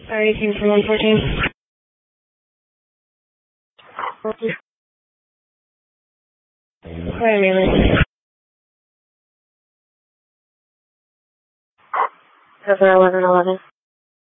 Sorry, team from 114. Quiet, Amelia. Over 1111.